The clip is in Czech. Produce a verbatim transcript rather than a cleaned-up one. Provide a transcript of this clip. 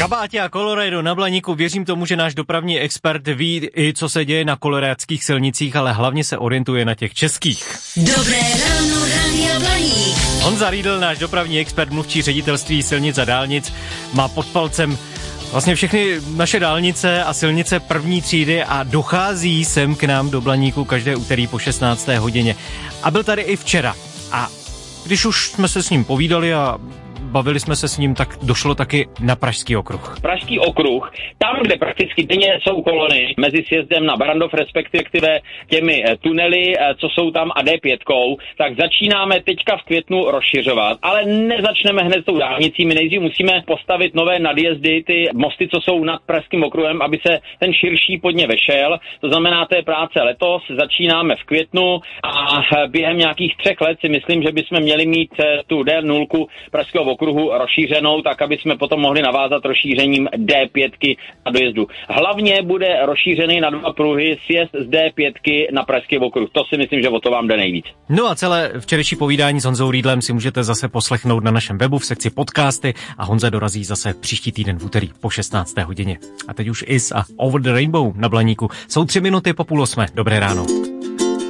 Kabátě a Colorado na Blaníku, věřím tomu, že náš dopravní expert ví i co se děje na kolorádských silnicích, ale hlavně se orientuje na těch českých. Dobré ráno, Rádia Blaník. Honza Riedl, náš dopravní expert, mluvčí ředitelství silnic a dálnic, má pod palcem vlastně všechny naše dálnice a silnice první třídy a dochází sem k nám do Blaníku každé úterý po šestnácté hodině. A byl tady i včera. A když už jsme se s ním povídali a bavili jsme se s ním, tak došlo taky na Pražský okruh. Pražský okruh, tam, kde prakticky denně jsou kolony mezi sjezdem na Barrandov, respektive těmi tunely, co jsou tam, a D pět, tak začínáme teďka v květnu rozšiřovat, ale nezačneme hned s tou dálnicí. My nejdřív musíme postavit nové nadjezdy, ty mosty, co jsou nad Pražským okruhem, aby se ten širší pod ně vešel. To znamená, té práce letos, začínáme v květnu a během nějakých třech let si myslím, že bychom měli mít tu D nula Pražského okruhu rozšířenou, tak aby jsme potom mohli navázat rozšířením D pět na dojezdu. Hlavně bude rozšířený na dva pruhy sjezd z D pět na Pražský okruh. To si myslím, že o to vám jde nejvíc. No a celé včerejší povídání s Honzou Riedlem si můžete zase poslechnout na našem webu v sekci podcasty a Honza dorazí zase příští týden v úterý po šestnácté hodině. A teď už Is a Over the Rainbow na Blaníku. Jsou tři minuty po půl osmé. Dobré ráno.